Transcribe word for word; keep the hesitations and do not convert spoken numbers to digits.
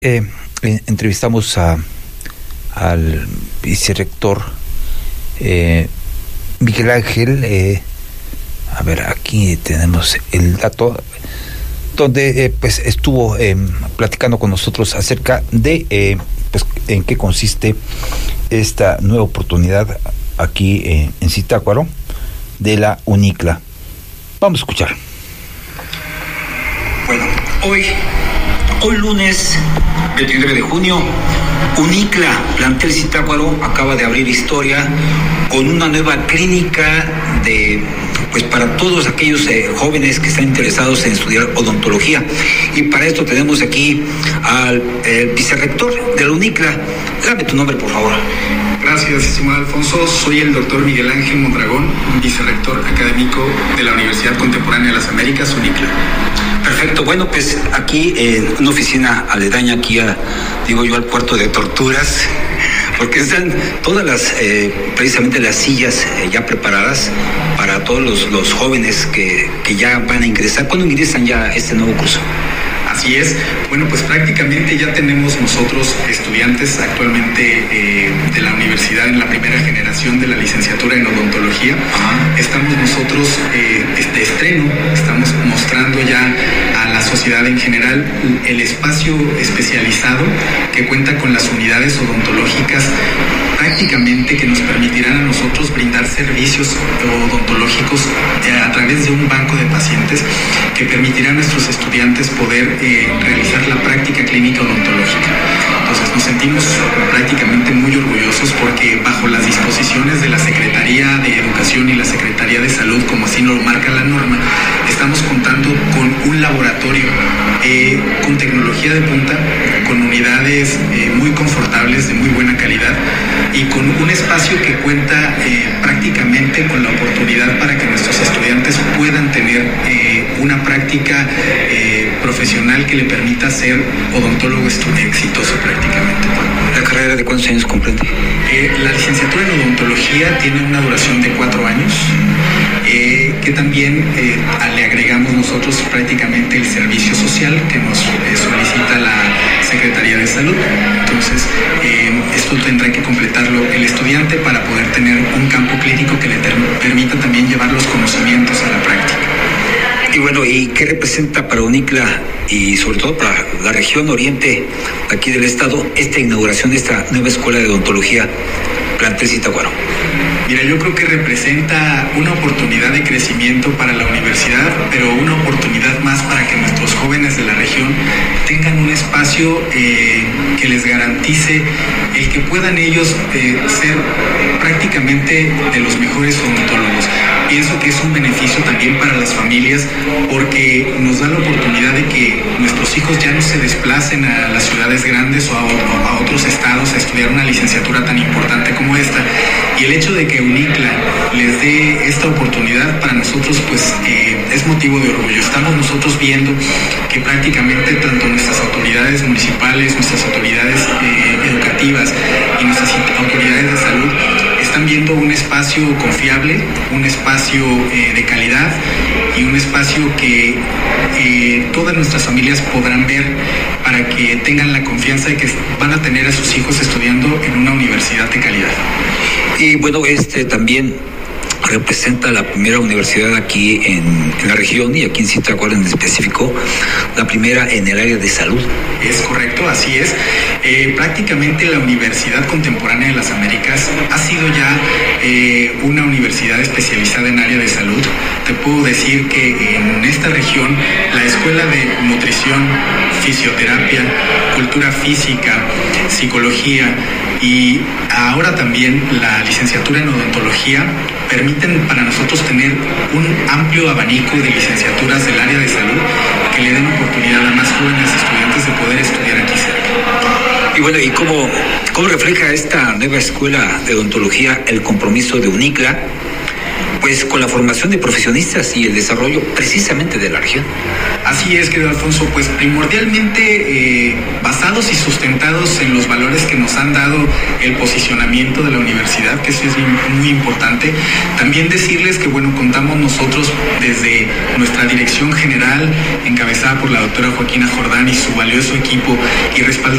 Eh, eh, entrevistamos a, al vicerrector eh, Miguel Ángel. Eh, a ver, aquí tenemos el dato donde eh, pues estuvo eh, platicando con nosotros acerca de eh, pues en qué consiste esta nueva oportunidad aquí eh, en Zitácuaro de la UNICLA. Vamos a escuchar. Bueno, hoy, hoy lunes veintinueve de junio, UNICLA, plantel Zitácuaro, acaba de abrir historia con una nueva clínica de, pues para todos aquellos eh, jóvenes que están interesados en estudiar odontología. Y para esto tenemos aquí al eh, vicerrector de la UNICLA. Dame tu nombre, por favor. Gracias, estimado Alfonso. Soy el doctor Miguel Ángel Mondragón, vicerrector académico de la Universidad Contemporánea de las Américas, UNICLA. Perfecto. Bueno, pues aquí en una oficina aledaña aquí a, digo yo, al puerto de torturas, porque están todas las, eh, precisamente las sillas eh, ya preparadas para todos los, los jóvenes que, que ya van a ingresar. ¿Cuándo ingresan ya este nuevo curso? Así es. Bueno, pues prácticamente ya tenemos nosotros estudiantes actualmente eh, de la universidad en la primera generación de la licenciatura en odontología. Ajá. Estamos nosotros eh, de estreno, estamos mostrando ya a la sociedad en general el espacio especializado que cuenta con las unidades odontológicas prácticamente que nos permitirán a nosotros brindar servicios odontológicos a través de un banco de pacientes que permitirá a nuestros estudiantes poder eh, realizar la práctica clínica odontológica. Entonces nos sentimos prácticamente muy orgullosos porque bajo las disposiciones de la Secretaría de Educación y la Secretaría de Salud, como así lo marca la norma, estamos contando con un laboratorio eh, con tecnología de punta, con unidades eh, muy confortables, de muy buena calidad, y con un espacio que cuenta eh, prácticamente con la oportunidad para que nuestros estudiantes puedan tener eh, una práctica eh, profesional que le permita ser odontólogo exitoso prácticamente. ¿La carrera de cuántos años comprende? Eh, la licenciatura en odontología tiene una duración de cuatro años, eh, que también eh, le agregamos nosotros prácticamente el servicio social que nos eh, solicita la Secretaría de Salud. Entonces, eh, esto tendrá que completarlo el estudiante para poder tener un campo clínico que le ter- permita también llevar los conocimientos a la práctica. Y bueno, ¿y qué representa para UNICLA y sobre todo para la región oriente aquí del estado esta inauguración de esta nueva escuela de odontología plantel Zitácuaro? Mira, yo creo que representa una oportunidad de crecimiento para la universidad, pero una oportunidad más para que nuestros jóvenes de la región tengan un espacio eh, que les garantice el que puedan ellos eh, ser prácticamente de los mejores odontólogos. Pienso que es un beneficio también para las familias porque nos da la oportunidad de que nuestros hijos ya no se desplacen a las ciudades grandes o a, o a otros estados a estudiar una licenciatura tan importante como esta. Y el hecho de que UNICLA les dé esta oportunidad para nosotros pues eh, es motivo de orgullo. Estamos nosotros viendo que prácticamente tanto nuestras autoridades municipales, nuestras autoridades eh, educativas y nuestras autoridades de salud están viendo un espacio confiable, un espacio eh, de calidad y un espacio que eh, todas nuestras familias podrán ver para que tengan la confianza de que van a tener a sus hijos estudiando en una universidad de calidad. Y bueno, este también representa la primera universidad aquí en, en la región y aquí en Zitácuaro en específico, la primera en el área de salud. Es correcto, así es. Eh, prácticamente la Universidad Contemporánea de las Américas ha sido ya eh, una universidad especializada en área de salud. Te puedo decir que en esta región la Escuela de Nutrición, Fisioterapia, Cultura Física, Psicología y ahora también la licenciatura en odontología permiten para nosotros tener un amplio abanico de licenciaturas del área de salud que le den oportunidad a más jóvenes estudiantes de poder estudiar aquí cerca. Y bueno, ¿y cómo, cómo refleja esta nueva escuela de odontología el compromiso de UNICLA Pues con la formación de profesionistas y el desarrollo precisamente de la región. Así es, querido Alfonso, pues primordialmente eh, basados y sustentados en los valores que nos han dado el posicionamiento de la universidad, que eso es muy importante. También decirles que, bueno, contamos nosotros desde nuestra dirección general, encabezada por la doctora Joaquina Jordán y su valioso equipo, y respaldada